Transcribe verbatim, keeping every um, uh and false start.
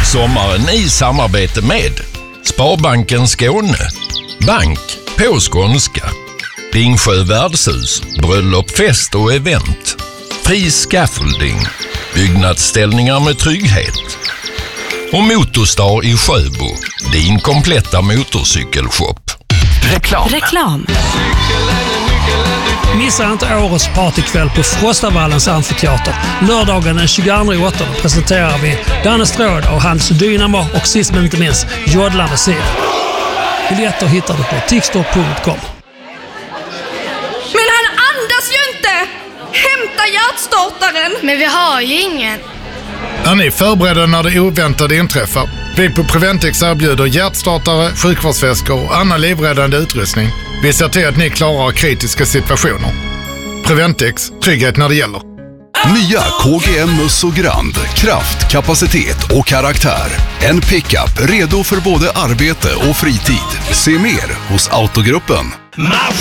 Sommaren i samarbete med Sparbanken Skåne, bank på skånska, Ringsjö värdshus, bröllop, fest och event, Fri Scaffolding, byggnadsställningar med trygghet och Motorstar i Sjöbo, din kompletta motorcykelshop. Reklam. Reklam. Missa inte årets partykväll på Frostavallens amfiteater. Lördagen den tjugoandra åttonde presenterar vi Danne Stråd och hans Dynamo och sist men inte minst Jodla med Sir. Biljetter hittar du på tixtor punkt com. Men han andas ju inte! Hämta hjärtstartaren! Men vi har ju ingen. Är ni förberedda när det oväntade inträffar? Vi på Preventix erbjuder hjärtstartare, sjukvårdsväskor och annan livräddande utrustning. Vi ser till att ni klarar kritiska situationer. Preventix, trygghet när det gäller. Nya K G M Musso Grand. Kraft, kapacitet och karaktär. En pickup redo för både arbete och fritid. Se mer hos Autogruppen.